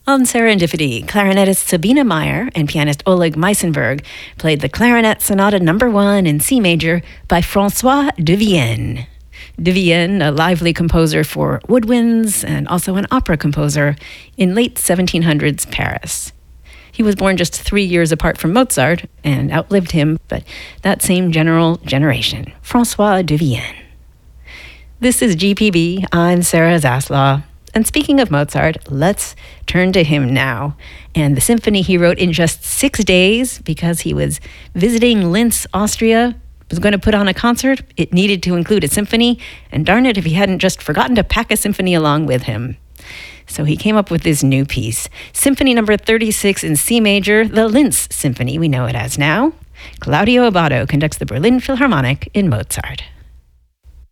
On Serendipity, clarinetist Sabina Meyer and pianist Oleg Meisenberg played the Clarinet Sonata No. 1 in C major by François de Vienne. De Vienne, a lively composer for woodwinds and also an opera composer in late 1700s Paris. He was born just 3 years apart from Mozart and outlived him, but that same general generation, François de Vienne. This is GPB. I'm Sarah Zaslaw. And speaking of Mozart, let's turn to him now and the symphony he wrote in just 6 days because he was visiting Linz, Austria, was going to put on a concert. It needed to include a symphony, and darn it if he hadn't just forgotten to pack a symphony along with him. So he came up with this new piece, Symphony No. 36 in C major, the Linz Symphony, we know it as now. Claudio Abbado conducts the Berlin Philharmonic in Mozart.